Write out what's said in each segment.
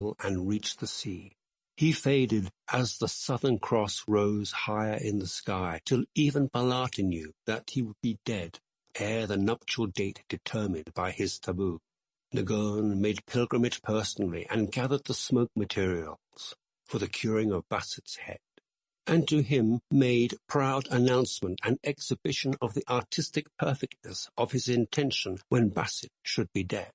and reached the sea. He faded as the Southern Cross rose higher in the sky, till even Balata knew that he would be dead ere the nuptial date determined by his taboo. Nagurn made pilgrimage personally and gathered the smoke materials for the curing of Basset's head, and to him made proud announcement and exhibition of the artistic perfectness of his intention when Basset should be dead.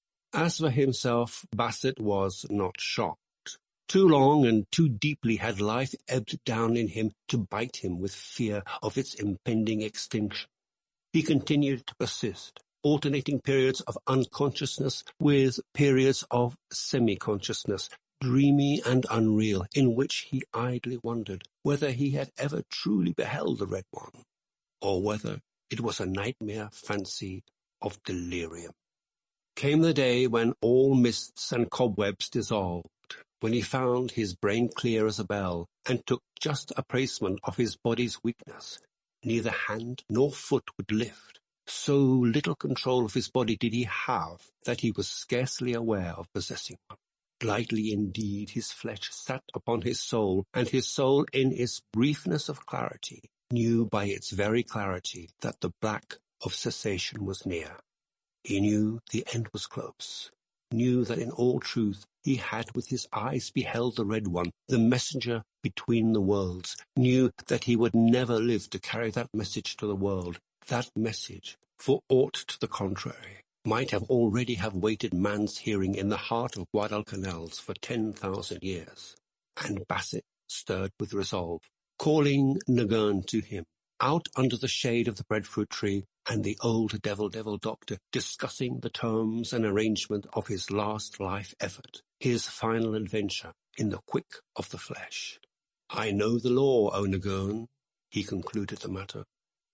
As for himself, Basset was not shocked. Too long and too deeply had life ebbed down in him to bite him with fear of its impending extinction. He continued to persist, alternating periods of unconsciousness with periods of semi-consciousness, dreamy and unreal, in which he idly wondered whether he had ever truly beheld the Red One, or whether it was a nightmare fancy of delirium. Came the day when all mists and cobwebs dissolved, when he found his brain clear as a bell, and took just appraisement of his body's weakness. Neither hand nor foot would lift. So little control of his body did he have that he was scarcely aware of possessing one. Lightly indeed his flesh sat upon his soul, and his soul in its briefness of clarity knew by its very clarity that the black of cessation was near. He knew the end was close, knew that in all truth he had with his eyes beheld the Red One, the messenger between the worlds, knew that he would never live to carry that message to the world. That message, for aught to the contrary, might have already have waited man's hearing in the heart of Guadalcanal for 10,000 years. And Basset stirred with resolve, calling Nagurn to him, out under the shade of the breadfruit tree, and the old devil doctor discussing the terms and arrangement of his last life effort, his final adventure in the quick of the flesh. I know the law, O Nagurn, he concluded the matter.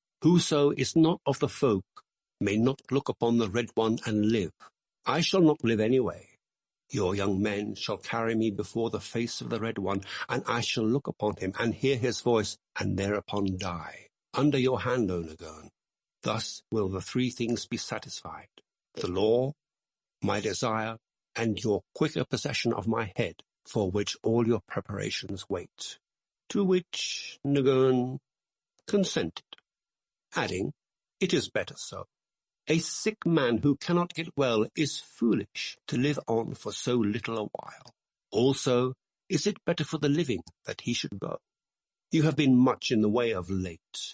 Whoso is not of the folk may not look upon the Red One and live. I shall not live anyway. Your young men shall carry me before the face of the Red One, and I shall look upon him and hear his voice, and thereupon die. Under your hand, O Nagurn. Thus will the three things be satisfied: the law, my desire, and your quicker possession of my head, for which all your preparations wait. To which Nagurn consented, adding, it is better so. A sick man who cannot get well is foolish to live on for so little a while. Also, is it better for the living that he should go? You have been much in the way of late.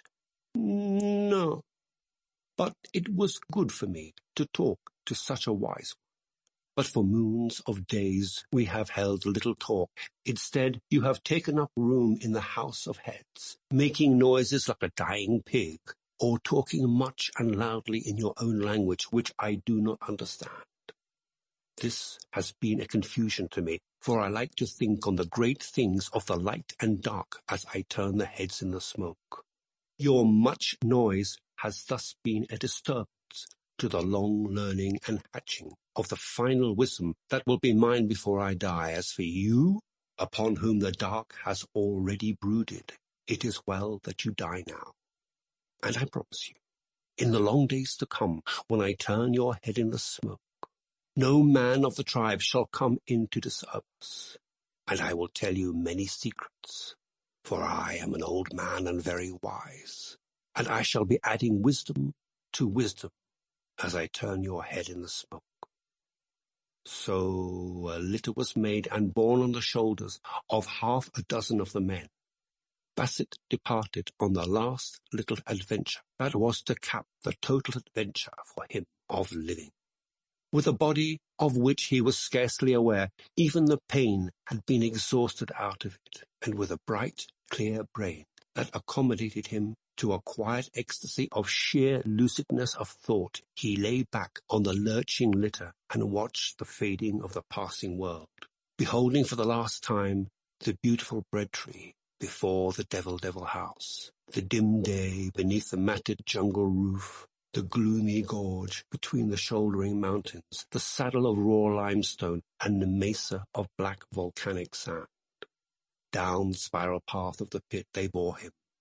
No, but it was good for me to talk to such a wise one. But for moons of days we have held little talk. Instead, you have taken up room in the house of heads, making noises like a dying pig, or talking much and loudly in your own language, which I do not understand. This has been a confusion to me, for I like to think on the great things of the light and dark as I turn the heads in the smoke. Your much noise has thus been a disturbance to the long learning and hatching of the final wisdom that will be mine before I die. As for you, upon whom the dark has already brooded, it is well that you die now. And I promise you, in the long days to come, when I turn your head in the smoke, no man of the tribe shall come in to disturb us, and I will tell you many secrets, for I am an old man and very wise, and I shall be adding wisdom to wisdom as I turn your head in the smoke. So a litter was made and borne on the shoulders of 6 of the men. Basset departed on the last little adventure that was to cap the total adventure for him of living. With a body of which he was scarcely aware, even the pain had been exhausted out of it, and with a bright, clear brain that accommodated him to a quiet ecstasy of sheer lucidness of thought, he lay back on the lurching litter and watched the fading of the passing world, beholding for the last time the beautiful bread tree before the devil house, the dim day beneath the matted jungle roof, the gloomy gorge between the shouldering mountains, the saddle of raw limestone, and the mesa of black volcanic sand. Down the spiral path of the pit they bore him,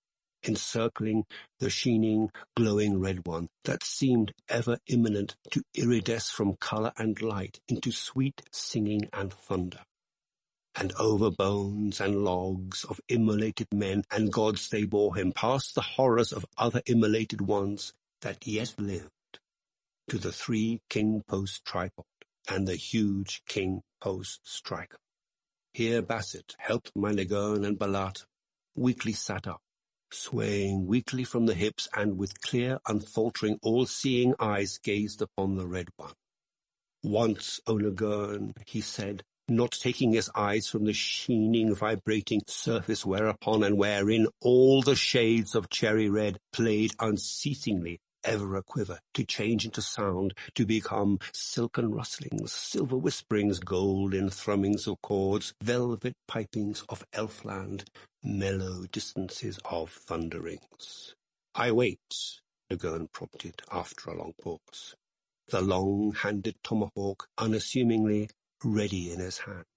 encircling the sheening, glowing red one that seemed ever imminent to iridesce from colour and light into sweet singing and thunder. And over bones and logs of immolated men and gods they bore him, past the horrors of other immolated ones that yet lived, to the 3 king-post tripod and the huge king-post striker. Here Basset helped Mynegone and Balatha, weakly sat up, swaying weakly from the hips, and with clear, unfaltering, all-seeing eyes gazed upon the red one. Once, O Nagurn, he said, not taking his eyes from the sheening, vibrating surface whereupon and wherein all the shades of cherry red played unceasingly, ever a quiver, to change into sound, to become silken rustlings, silver whisperings, golden thrummings of chords, velvet pipings of elfland, mellow distances of thunderings. I wait, Nagurn prompted after a long pause, the long-handed tomahawk unassumingly ready in his hands.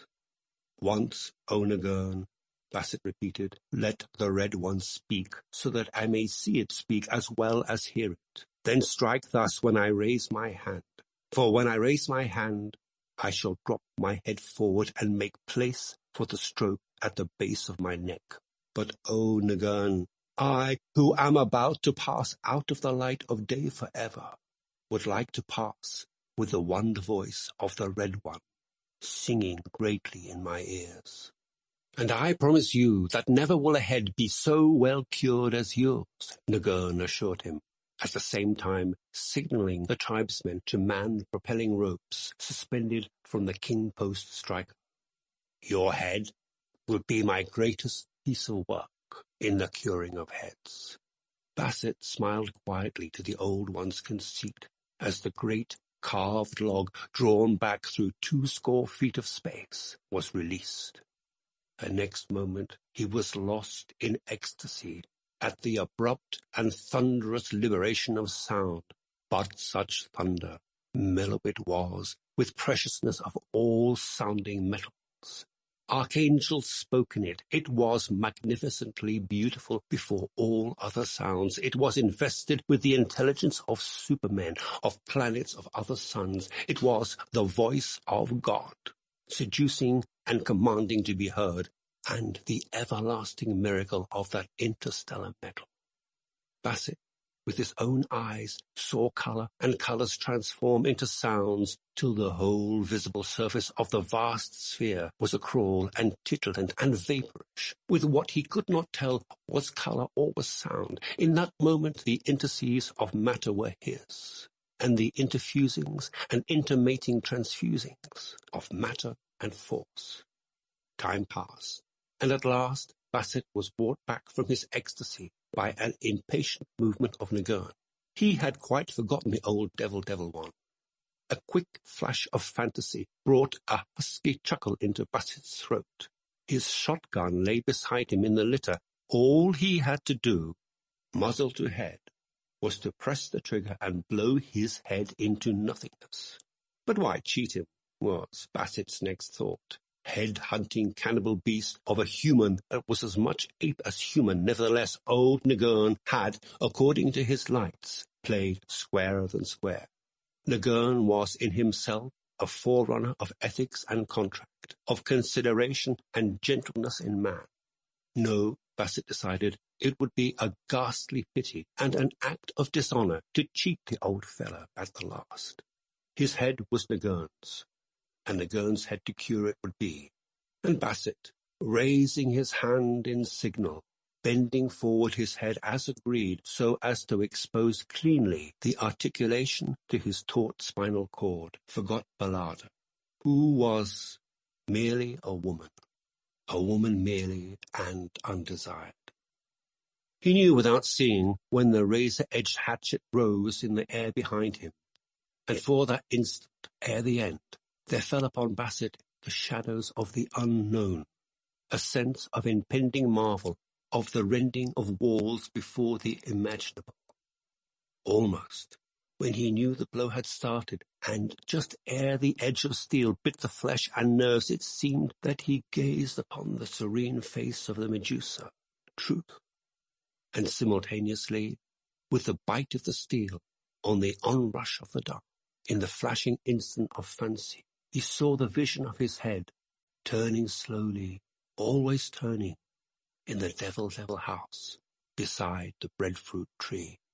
Once, O Nagurn, Basset repeated, let the red one speak, so that I may see it speak as well as hear it. Then strike thus when I raise my hand. For when I raise my hand, I shall drop my head forward and make place for the stroke at the base of my neck. But, O Nagurn, I, who am about to pass out of the light of day forever, would like to pass with the wonder voice of the red one, singing greatly in my ears. And I promise you that never will a head be so well cured as yours, Nagurn assured him, at the same time signaling the tribesmen to man the propelling ropes suspended from the king-post striker. Your head will be my greatest piece of work in the curing of heads. Basset smiled quietly to the old one's conceit as the great carved log, drawn back through 20 feet of space, was released. The next moment he was lost in ecstasy at the abrupt and thunderous liberation of sound. But such thunder, mellow it was, with preciousness of all sounding metals. Archangels spoke in it. It was magnificently beautiful before all other sounds. It was invested with the intelligence of supermen, of planets, of other suns. It was the voice of God, seducing and commanding to be heard, and the everlasting miracle of that interstellar metal. Basset, with his own eyes, saw colour, and colours transform into sounds, till the whole visible surface of the vast sphere was acrawl and titillating and vapourish, with what he could not tell was colour or was sound. In that moment the interstices of matter were his, and the interfusings and intermating transfusings of matter and force. Time passed, and at last Basset was brought back from his ecstasy by an impatient movement of Nagurn. He had quite forgotten the old devil one. A quick flash of fantasy brought a husky chuckle into Basset's throat. His shotgun lay beside him in the litter. All he had to do, muzzle to head, was to press the trigger and blow his head into nothingness. But why cheat him, was Basset's next thought. Head-hunting cannibal beast of a human that was as much ape as human. Nevertheless, old Nagurn had, according to his lights, played squarer than square. Nagurn was in himself a forerunner of ethics and contract, of consideration and gentleness in man. No, Basset decided, it would be a ghastly pity and an act of dishonour to cheat the old fellow at the last. His head was Nagurn's, and Nagurn's head to cure it would be. And Basset, raising his hand in signal, bending forward his head as agreed, so as to expose cleanly the articulation to his taut spinal cord, forgot Balatha, who was merely a woman merely and undesired. He knew without seeing when the razor-edged hatchet rose in the air behind him, and for that instant, ere the end, there fell upon Basset the shadows of the unknown, a sense of impending marvel, of the rending of walls before the imaginable. Almost, when he knew the blow had started, and just ere the edge of steel bit the flesh and nerves, it seemed that he gazed upon the serene face of the Medusa, Truth, and simultaneously, with the bite of the steel, on the onrush of the dark, in the flashing instant of fancy, he saw the vision of his head, turning slowly, always turning, in the Devil house, beside the breadfruit tree.